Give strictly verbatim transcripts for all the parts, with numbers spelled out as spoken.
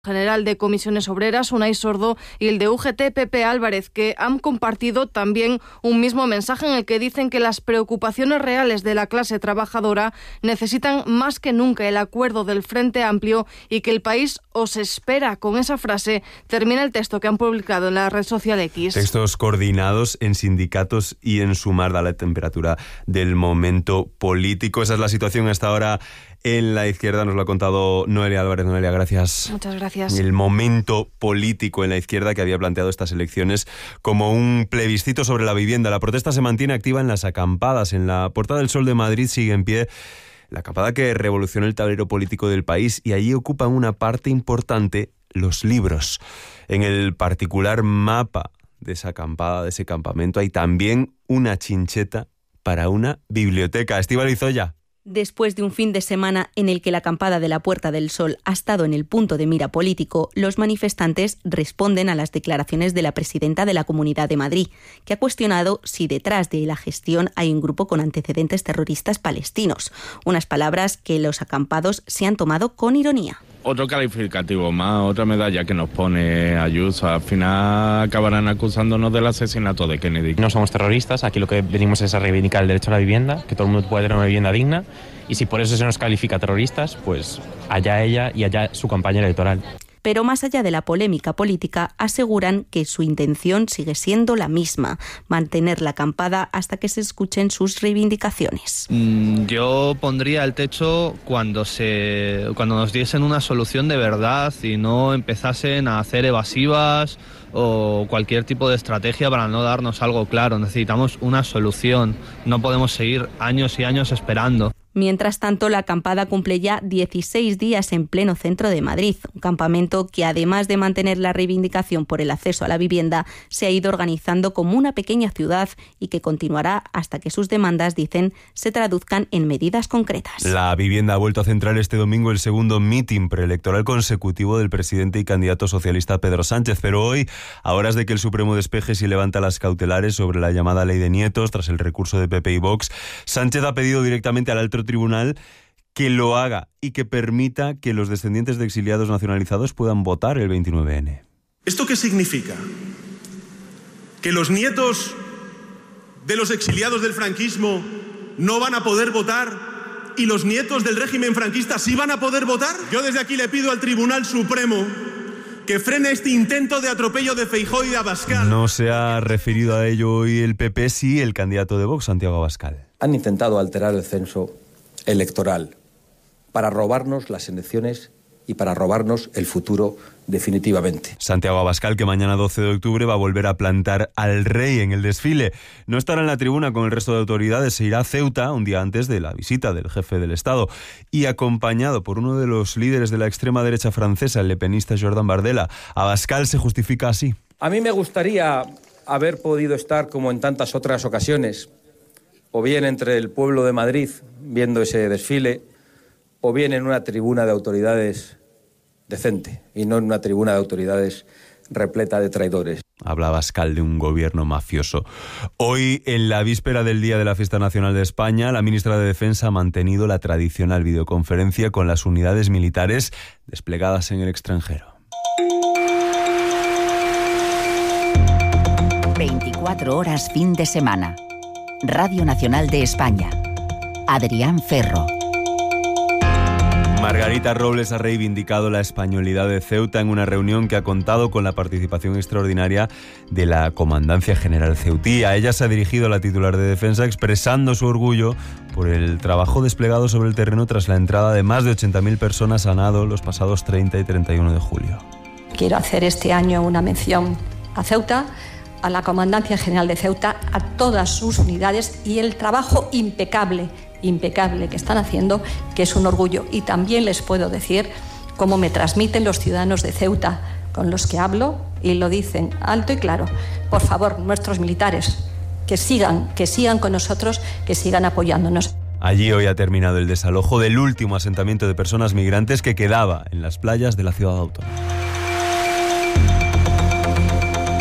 general de Comisiones Obreras, Unai Sordo, y el de U G T, Pepe Álvarez, que han compartido también un mismo mensaje en el que dicen que las preocupaciones reales de la clase trabajadora necesitan más que nunca el acuerdo del Frente Amplio y que el país os espera. Con esa frase termina el texto que han publicado en la red social X. Textos coordinados en sindicatos y en sumar a la temperatura del momento político. Esa es la situación hasta ahora en la izquierda. Nos lo ha contado Noelia Álvarez. Noelia, gracias. Muchas gracias. El momento político en la izquierda, que había planteado estas elecciones como un plebiscito sobre la vivienda. La protesta se mantiene activa en las acampadas. En la Puerta del Sol de Madrid sigue en pie la acampada que revolucionó el tablero político del país, y allí ocupan una parte importante los libros. En el particular mapa de esa acampada, de ese campamento, hay también una chincheta para una biblioteca. Estíbaliz Zoya. Después de un fin de semana en el que la acampada de la Puerta del Sol ha estado en el punto de mira político, los manifestantes responden a las declaraciones de la presidenta de la Comunidad de Madrid, que ha cuestionado si detrás de la gestión hay un grupo con antecedentes terroristas palestinos, unas palabras que los acampados se han tomado con ironía. Otro calificativo más, otra medalla que nos pone Ayuso. Al final acabarán acusándonos del asesinato de Kennedy. No somos terroristas, aquí lo que venimos es a reivindicar el derecho a la vivienda, que todo el mundo pueda tener una vivienda digna, y si por eso se nos califica terroristas, pues allá ella y allá su campaña electoral. Pero más allá de la polémica política, aseguran que su intención sigue siendo la misma, mantener la acampada hasta que se escuchen sus reivindicaciones. Yo pondría el techo cuando, se, cuando nos diesen una solución de verdad y no empezasen a hacer evasivas o cualquier tipo de estrategia para no darnos algo claro. Necesitamos una solución, no podemos seguir años y años esperando. Mientras tanto, la acampada cumple ya dieciséis días en pleno centro de Madrid, un campamento que, además de mantener la reivindicación por el acceso a la vivienda, se ha ido organizando como una pequeña ciudad y que continuará hasta que sus demandas, dicen, se traduzcan en medidas concretas. La vivienda ha vuelto a centrar este domingo el segundo mitin preelectoral consecutivo del presidente y candidato socialista Pedro Sánchez, pero hoy, a horas de que el Supremo despeje si levanta las cautelares sobre la llamada ley de nietos tras el recurso de P P y Vox, Sánchez ha pedido directamente al alto tribunal que lo haga y que permita que los descendientes de exiliados nacionalizados puedan votar el veintinueve ene. ¿Esto qué significa? ¿Que los nietos de los exiliados del franquismo no van a poder votar y los nietos del régimen franquista sí van a poder votar? Yo desde aquí le pido al Tribunal Supremo que frene este intento de atropello de Feijóo y de Abascal. No se ha referido a ello hoy el P P, sí el candidato de Vox, Santiago Abascal. Han intentado alterar el censo electoral para robarnos las elecciones y para robarnos el futuro definitivamente. Santiago Abascal, que mañana doce de octubre va a volver a plantar al rey en el desfile. No estará en la tribuna con el resto de autoridades, se irá a Ceuta un día antes de la visita del jefe del Estado y acompañado por uno de los líderes de la extrema derecha francesa, el lepenista Jordan Bardella. Abascal se justifica así. A mí me gustaría haber podido estar, como en tantas otras ocasiones, o bien entre el pueblo de Madrid viendo ese desfile, o bien en una tribuna de autoridades decente y no en una tribuna de autoridades repleta de traidores. Habla Abascal de un gobierno mafioso. Hoy, en la víspera del Día de la Fiesta Nacional de España, la ministra de Defensa ha mantenido la tradicional videoconferencia con las unidades militares desplegadas en el extranjero. veinticuatro horas fin de semana. Radio Nacional de España. Adrián Ferro. Margarita Robles ha reivindicado la españolidad de Ceuta en una reunión que ha contado con la participación extraordinaria de la Comandancia General Ceutí. A ella se ha dirigido la titular de Defensa expresando su orgullo por el trabajo desplegado sobre el terreno tras la entrada de más de ochenta mil personas a nado los pasados treinta y treinta y uno de julio. Quiero hacer este año una mención a Ceuta, a la Comandancia General de Ceuta, a todas sus unidades y el trabajo impecable, impecable que están haciendo, que es un orgullo. Y también les puedo decir cómo me transmiten los ciudadanos de Ceuta con los que hablo y lo dicen alto y claro. Por favor, nuestros militares, que sigan, que sigan con nosotros, que sigan apoyándonos. Allí hoy ha terminado el desalojo del último asentamiento de personas migrantes que quedaba en las playas de la ciudad autónoma.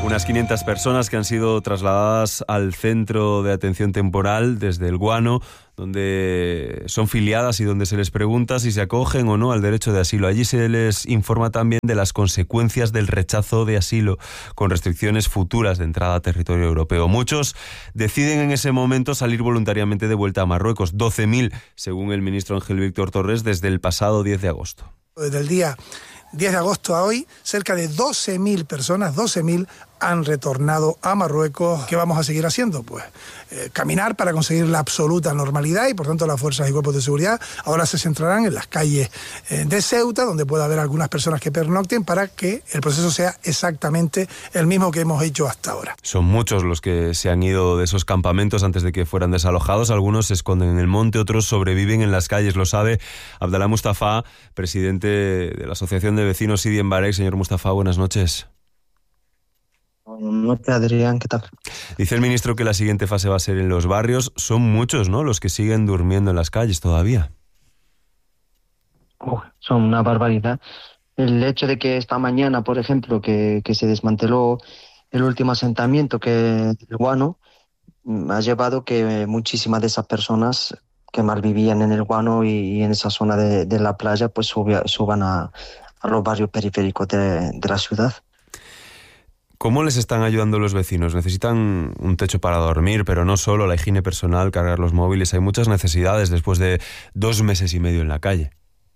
Unas quinientas personas que han sido trasladadas al centro de atención temporal desde el Guano, donde son filiadas y donde se les pregunta si se acogen o no al derecho de asilo. Allí se les informa también de las consecuencias del rechazo de asilo, con restricciones futuras de entrada a territorio europeo. Muchos deciden en ese momento salir voluntariamente de vuelta a Marruecos, doce mil, según el ministro Ángel Víctor Torres, desde el pasado diez de agosto. Desde el día diez de agosto a hoy, cerca de doce mil personas, doce mil han retornado a Marruecos. ¿Qué vamos a seguir haciendo? Pues eh, caminar para conseguir la absoluta normalidad, y por tanto las fuerzas y cuerpos de seguridad ahora se centrarán en las calles eh, de Ceuta, donde pueda haber algunas personas que pernocten, para que el proceso sea exactamente el mismo que hemos hecho hasta ahora. Son muchos los que se han ido de esos campamentos antes de que fueran desalojados. Algunos se esconden en el monte, otros sobreviven en las calles. Lo sabe Abdallah Mustafa, presidente de la Asociación de Vecinos Sidi Barek. Señor Mustafa, buenas noches. Buenas noches, Adrián, ¿qué tal? Dice el ministro que la siguiente fase va a ser en los barrios. Son muchos, ¿no?, los que siguen durmiendo en las calles todavía. Uh, son una barbaridad. El hecho de que esta mañana, por ejemplo, que, que se desmanteló el último asentamiento, que el Guano, ha llevado que muchísimas de esas personas que mal vivían en el Guano y, y en esa zona de, de la playa, pues subia, suban a, a los barrios periféricos de, de la ciudad. ¿Cómo les están ayudando los vecinos? Necesitan un techo para dormir, pero no solo, la higiene personal, cargar los móviles. Hay muchas necesidades después de dos meses y medio en la calle.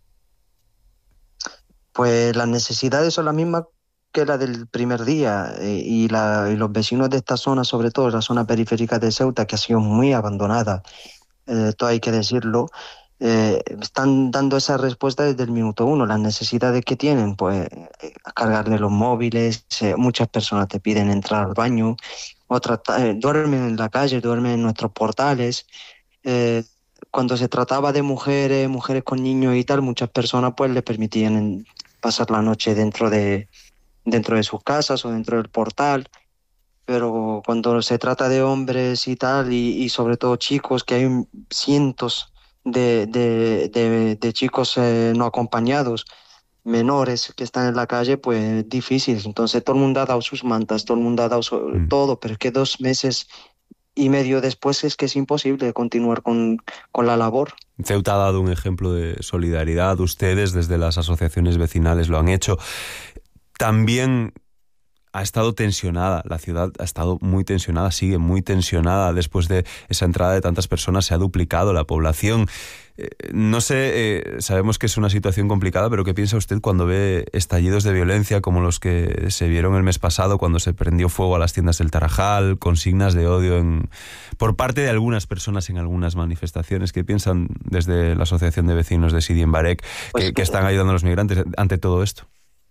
Pues las necesidades son las mismas que las del primer día, eh, y, la, y los vecinos de esta zona, sobre todo la zona periférica de Ceuta, que ha sido muy abandonada, eh, todo hay que decirlo, Eh, están dando esa respuesta desde el minuto uno. Las necesidades que tienen, pues eh, cargarle los móviles, eh, muchas personas te piden entrar al baño, otras eh, duermen en la calle, duermen en nuestros portales. Eh, cuando se trataba de mujeres, mujeres con niños y tal, muchas personas pues les permitían pasar la noche dentro de, dentro de sus casas o dentro del portal. Pero cuando se trata de hombres y tal, y, y sobre todo chicos, que hay cientos De, de, de, de chicos eh, no acompañados, menores que están en la calle, pues difícil. Entonces todo el mundo ha dado sus mantas, todo el mundo ha dado su, mm. todo, pero es que dos meses y medio después es que es imposible continuar con, con la labor. Ceuta ha dado un ejemplo de solidaridad. Ustedes desde las asociaciones vecinales lo han hecho. También ha estado tensionada, la ciudad ha estado muy tensionada, sigue muy tensionada. Después de esa entrada de tantas personas se ha duplicado la población. Eh, no sé, eh, sabemos que es una situación complicada, pero ¿qué piensa usted cuando ve estallidos de violencia como los que se vieron el mes pasado, cuando se prendió fuego a las tiendas del Tarajal, consignas de odio en, por parte de algunas personas en algunas manifestaciones? ¿Qué piensan desde la Asociación de Vecinos de Sidi Barek, pues, que, que están ayudando a los migrantes ante todo esto?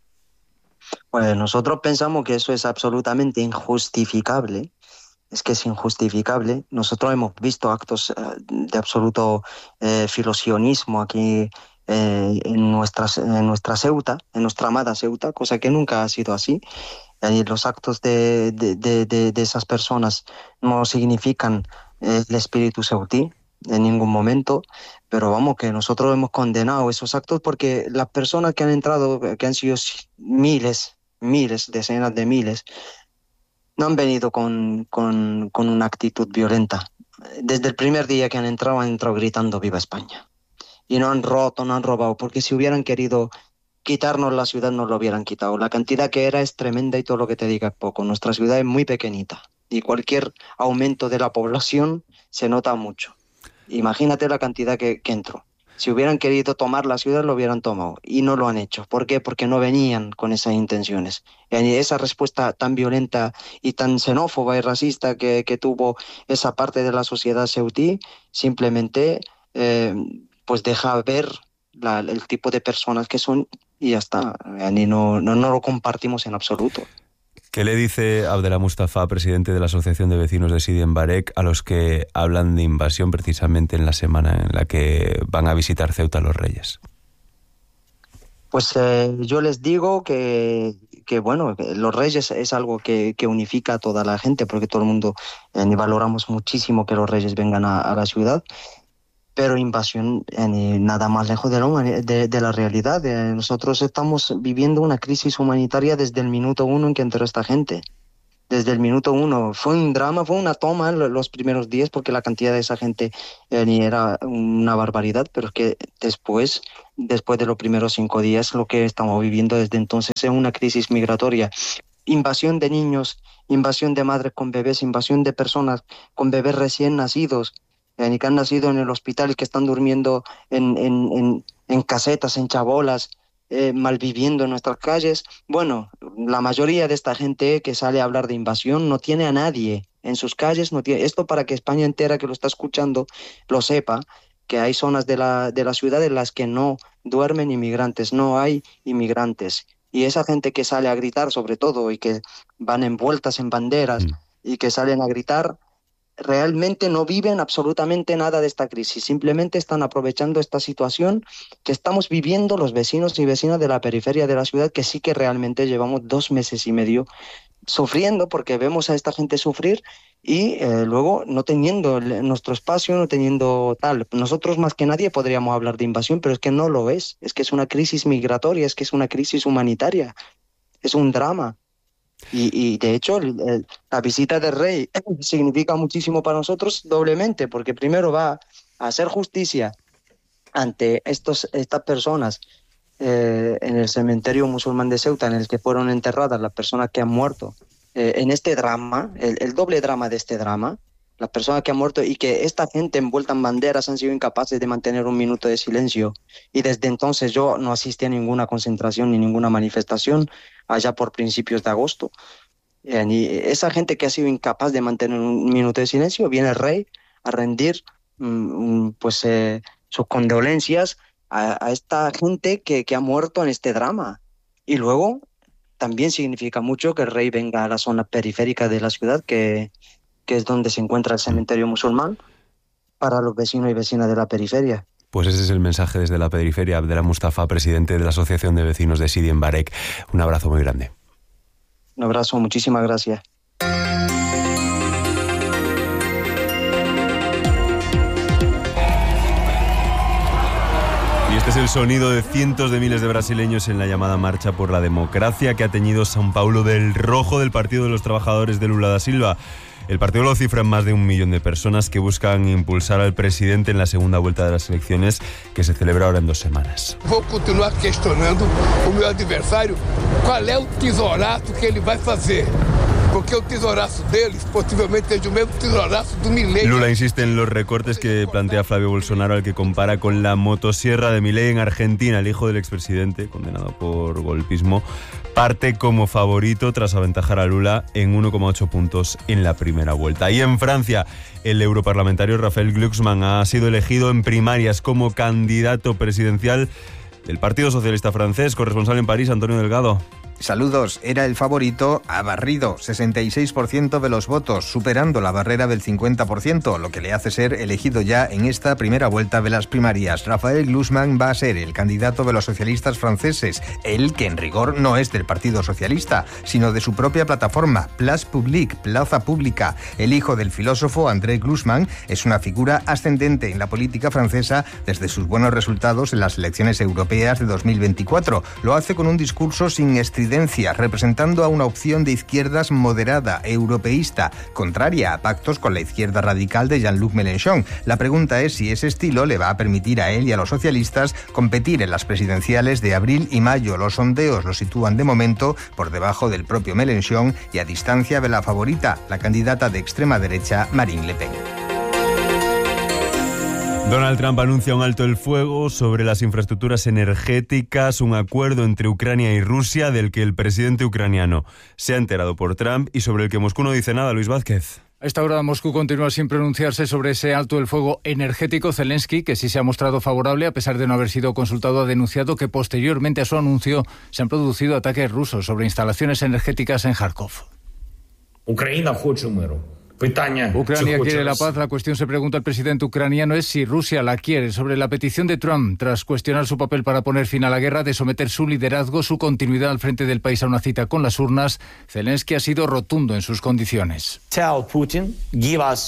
Pues nosotros pensamos que eso es absolutamente injustificable, es que es injustificable. Nosotros hemos visto actos eh, de absoluto eh, filosionismo aquí eh, en, nuestras, en nuestra Ceuta, en nuestra amada Ceuta, cosa que nunca ha sido así. Eh, los actos de, de, de, de, de esas personas no significan eh, el espíritu ceutí en ningún momento, pero vamos, que nosotros hemos condenado esos actos porque las personas que han entrado, que han sido miles, miles, decenas de miles, no han venido con, con, con una actitud violenta. Desde el primer día que han entrado, han entrado gritando ¡Viva España! Y no han roto, no han robado, porque si hubieran querido quitarnos la ciudad, nos lo hubieran quitado. La cantidad que era es tremenda y todo lo que te diga es poco. Nuestra ciudad es muy pequeñita y cualquier aumento de la población se nota mucho. Imagínate la cantidad que, que entró. Si hubieran querido tomar la ciudad, lo hubieran tomado. Y no lo han hecho. ¿Por qué? Porque no venían con esas intenciones. Y esa respuesta tan violenta y tan xenófoba y racista que, que tuvo esa parte de la sociedad ceutí, simplemente eh, pues deja ver la, el tipo de personas que son y ya está. Y no, no, no lo compartimos en absoluto. ¿Qué le dice Abdallah Mustafa, presidente de la Asociación de Vecinos de Sidi Barek, a los que hablan de invasión precisamente en la semana en la que van a visitar Ceuta los Reyes? Pues eh, yo les digo que, que bueno, que los Reyes es algo que, que unifica a toda la gente, porque todo el mundo eh, valoramos muchísimo que los Reyes vengan a, a la ciudad. Pero invasión eh, nada más lejos de la, de, de la realidad. Eh, nosotros estamos viviendo una crisis humanitaria desde el minuto uno en que entró esta gente. desde el minuto uno. Fue un drama, fue una toma los primeros días porque la cantidad de esa gente eh, ni era una barbaridad, pero es que después, después de los primeros cinco días, lo que estamos viviendo desde entonces es una crisis migratoria. Invasión de niños, invasión de madres con bebés, invasión de personas con bebés recién nacidos, eh, que han nacido en el hospital y que están durmiendo en, en, en, en casetas, en chabolas, Eh, malviviendo en nuestras calles. Bueno, la mayoría de esta gente que sale a hablar de invasión no tiene a nadie en sus calles. No tiene... Esto para que España entera que lo está escuchando lo sepa, que hay zonas de la, de la ciudad en las que no duermen inmigrantes, no hay inmigrantes. Y esa gente que sale a gritar sobre todo y que van envueltas en banderas mm. y que salen a gritar, realmente no viven absolutamente nada de esta crisis, simplemente están aprovechando esta situación que estamos viviendo los vecinos y vecinas de la periferia de la ciudad, que sí que realmente llevamos dos meses y medio sufriendo porque vemos a esta gente sufrir y eh, luego no teniendo nuestro espacio, no teniendo tal. Nosotros más que nadie podríamos hablar de invasión, pero es que no lo es, es que es una crisis migratoria, es que es una crisis humanitaria, es un drama. Y, y de hecho el, el, la visita del rey significa muchísimo para nosotros doblemente, porque primero va a hacer justicia ante estos, estas personas eh, en el cementerio musulmán de Ceuta, en el que fueron enterradas las personas que han muerto eh, en este drama, el, el doble drama de este drama, las personas que han muerto y que esta gente envuelta en banderas han sido incapaces de mantener un minuto de silencio. Y desde entonces yo no asistí a ninguna concentración ni ninguna manifestación allá por principios de agosto. Eh, y esa gente que ha sido incapaz de mantener un minuto de silencio, viene el rey a rendir mm, pues eh, sus condolencias a, a esta gente que, que ha muerto en este drama. Y luego también significa mucho que el rey venga a la zona periférica de la ciudad, que que es donde se encuentra el cementerio musulmán, para los vecinos y vecinas de la periferia. Pues ese es el mensaje desde la periferia. Abdellah Mustafa, presidente de la Asociación de Vecinos de Sidi en Barek. Un abrazo muy grande. Un abrazo, muchísimas gracias. Y este es el sonido de cientos de miles de brasileños en la llamada Marcha por la Democracia, que ha teñido São Paulo del rojo del Partido de los Trabajadores de Lula da Silva. El partido lo cifra en más de un millón de personas que buscan impulsar al presidente en la segunda vuelta de las elecciones, que se celebra ahora en dos semanas. Vou continuar questionando o meu adversário, qual é o tesouraço que ele vai fazer. Porque el tesorazo deles posiblemente es el mismo tesorazo de Milei. Lula insiste en los recortes que plantea Flavio Bolsonaro, al que compara con la motosierra de Milei en Argentina. El hijo del expresidente, condenado por golpismo, parte como favorito tras aventajar a Lula en uno coma ocho puntos en la primera vuelta. Y en Francia, el europarlamentario Raphaël Glucksmann ha sido elegido en primarias como candidato presidencial del Partido Socialista Francés. Corresponsal en París, Antonio Delgado. Saludos, era el favorito, ha barrido sesenta y seis por ciento de los votos, superando la barrera del cincuenta por ciento, lo que le hace ser elegido ya en esta primera vuelta de las primarias. Raphaël Glucksmann va a ser el candidato de los socialistas franceses, él que en rigor no es del Partido Socialista, sino de su propia plataforma, Place Publique, Plaza Pública. El hijo del filósofo André Glucksmann es una figura ascendente en la política francesa desde sus buenos resultados en las elecciones europeas de dos mil veinticuatro. Lo hace con un discurso sin estridencia, representando a una opción de izquierdas moderada, europeísta, contraria a pactos con la izquierda radical de Jean-Luc Mélenchon. La pregunta es si ese estilo le va a permitir a él y a los socialistas competir en las presidenciales de abril y mayo. Los sondeos lo sitúan de momento por debajo del propio Mélenchon y a distancia de la favorita, la candidata de extrema derecha Marine Le Pen. Donald Trump anuncia un alto el fuego sobre las infraestructuras energéticas, un acuerdo entre Ucrania y Rusia del que el presidente ucraniano se ha enterado por Trump y sobre el que Moscú no dice nada. Luis Vázquez. A esta hora Moscú continúa sin pronunciarse sobre ese alto el fuego energético. Zelensky, que sí se ha mostrado favorable a pesar de no haber sido consultado, ha denunciado que posteriormente a su anuncio se han producido ataques rusos sobre instalaciones energéticas en Kharkov. Ucrania хоче миру. Ucrania quiere la paz. La cuestión, se pregunta el presidente ucraniano, es si Rusia la quiere. Sobre la petición de Trump, tras cuestionar su papel para poner fin a la guerra, de someter su liderazgo, su continuidad al frente del país a una cita con las urnas, Zelensky ha sido rotundo en sus condiciones. Tell Putin, give us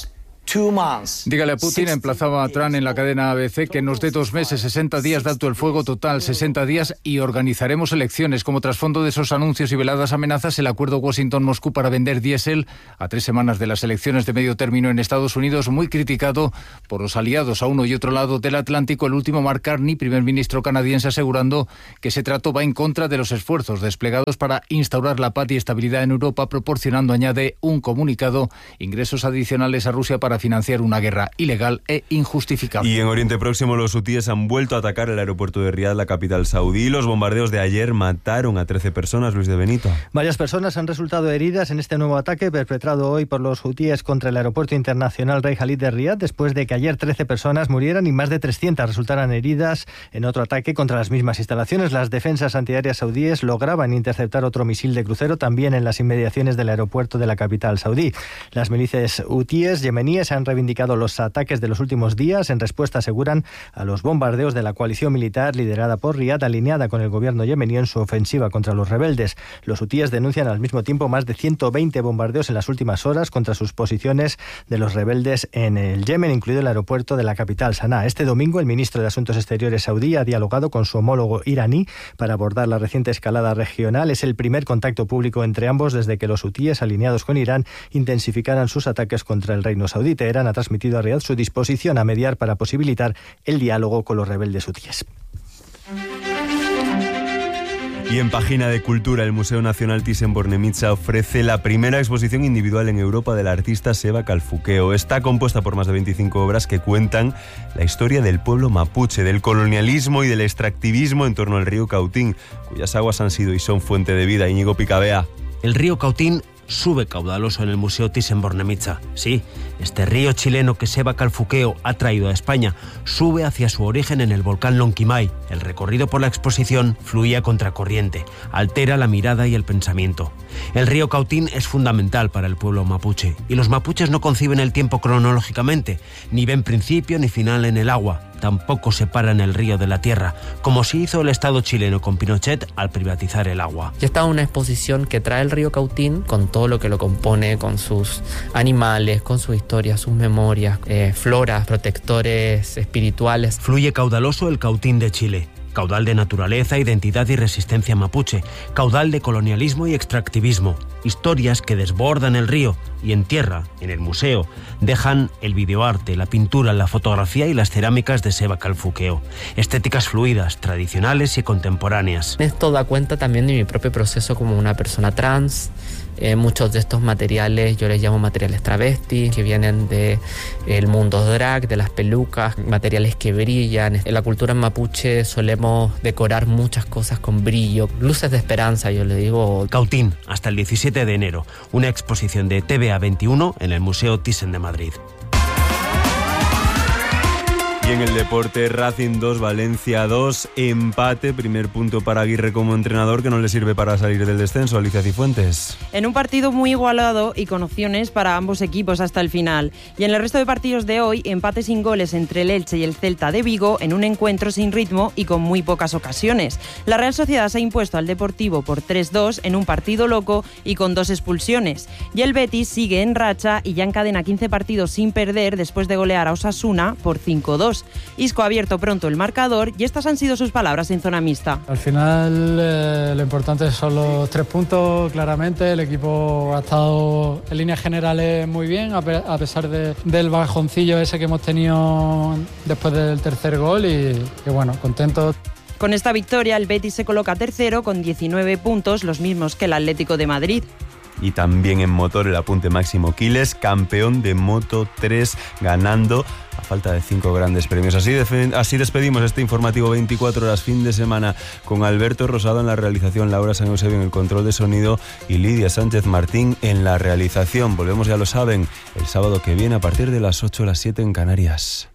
Dígale a Putin, emplazaba a Trump en la cadena A B C, que nos dé dos meses, sesenta días de alto el fuego total, sesenta días, y organizaremos elecciones. Como trasfondo de esos anuncios y veladas amenazas, el acuerdo Washington-Moscú para vender diésel a tres semanas de las elecciones de medio término en Estados Unidos, muy criticado por los aliados a uno y otro lado del Atlántico. El último, Mark Carney, primer ministro canadiense, asegurando que ese trato va en contra de los esfuerzos desplegados para instaurar la paz y estabilidad en Europa, proporcionando, añade un comunicado, ingresos adicionales a Rusia para financiar una guerra ilegal e injustificable. Y en Oriente Próximo, los hutíes han vuelto a atacar el aeropuerto de Riad, la capital saudí. Los bombardeos de ayer mataron a trece personas, Luis de Benito. Varias personas han resultado heridas en este nuevo ataque perpetrado hoy por los hutíes contra el aeropuerto internacional Rey Khalid de Riad, después de que ayer trece personas murieran y más de trescientas resultaran heridas en otro ataque contra las mismas instalaciones. Las defensas antiaéreas saudíes lograban interceptar otro misil de crucero también en las inmediaciones del aeropuerto de la capital saudí. Las milicias hutíes yemeníes han reivindicado los ataques de los últimos días. En respuesta, aseguran, a los bombardeos de la coalición militar liderada por Riad, alineada con el gobierno yemení en su ofensiva contra los rebeldes. Los hutíes denuncian al mismo tiempo más de ciento veinte bombardeos en las últimas horas contra sus posiciones de los rebeldes en el Yemen, incluido el aeropuerto de la capital, Sanaa. Este domingo, el ministro de Asuntos Exteriores saudí ha dialogado con su homólogo iraní para abordar la reciente escalada regional. Es el primer contacto público entre ambos desde que los hutíes, alineados con Irán, intensificaran sus ataques contra el reino saudí. Teherán ha transmitido a Riad su disposición a mediar para posibilitar el diálogo con los rebeldes hutíes. Y en página de cultura, el Museo Nacional Thyssen-Bornemisza ofrece la primera exposición individual en Europa del artista Seba Calfuqueo. Está compuesta por más de veinticinco obras que cuentan la historia del pueblo mapuche, del colonialismo y del extractivismo en torno al río Cautín, cuyas aguas han sido y son fuente de vida. Íñigo Picabea. El río Cautín sube caudaloso en el Museo Thyssen-Bornemisza. Sí, este río chileno que Seba Calfuqueo ha traído a España sube hacia su origen en el volcán Lonquimay. El recorrido por la exposición fluía contracorriente, altera la mirada y el pensamiento. El río Cautín es fundamental para el pueblo mapuche, y los mapuches no conciben el tiempo cronológicamente, ni ven principio ni final en el agua. Tampoco separan el río de la tierra, como sí hizo el Estado chileno con Pinochet al privatizar el agua. Ya está una exposición que trae el río Cautín con todo lo que lo compone, con sus animales, con su historia, sus memorias, eh, floras, protectores espirituales. Fluye caudaloso el Cautín de Chile. Caudal de naturaleza, identidad y resistencia mapuche. Caudal de colonialismo y extractivismo. Historias que desbordan el río y en tierra, en el museo, dejan el videoarte, la pintura, la fotografía y las cerámicas de Seba Calfuqueo. Estéticas fluidas, tradicionales y contemporáneas. Esto da cuenta también de mi propio proceso como una persona trans. Eh, muchos de estos materiales yo les llamo materiales travesti, que vienen del de mundo drag, de las pelucas, materiales que brillan. En la cultura mapuche solemos decorar muchas cosas con brillo, luces de esperanza, yo le digo. Cautín, hasta el diecisiete de enero, una exposición de T V A veintiuno en el Museo Thyssen de Madrid. Y en el deporte, Racing dos, Valencia dos, empate, primer punto para Aguirre como entrenador, que no le sirve para salir del descenso. Alicia Cifuentes. En un partido muy igualado y con opciones para ambos equipos hasta el final. Y en el resto de partidos de hoy, empate sin goles entre el Elche y el Celta de Vigo en un encuentro sin ritmo y con muy pocas ocasiones. La Real Sociedad se ha impuesto al Deportivo por tres dos en un partido loco y con dos expulsiones. Y el Betis sigue en racha y ya encadena quince partidos sin perder después de golear a Osasuna por cinco dos. Isco ha abierto pronto el marcador y estas han sido sus palabras en zona mixta. Al final eh, lo importante son los tres puntos, claramente. El equipo ha estado en líneas generales muy bien, a, pe- a pesar de, del bajoncillo ese que hemos tenido después del tercer gol y, y bueno, contentos. Con esta victoria el Betis se coloca tercero con diecinueve puntos, los mismos que el Atlético de Madrid. Y también en motor el apunte Máximo Quiles, campeón de Moto tres, ganando a falta de cinco grandes premios. Así, de, así despedimos este informativo veinticuatro horas fin de semana con Alberto Rosado en la realización, Laura San Eusebio en el control de sonido y Lidia Sánchez Martín en la realización. Volvemos, ya lo saben, el sábado que viene a partir de las ocho, las siete en Canarias.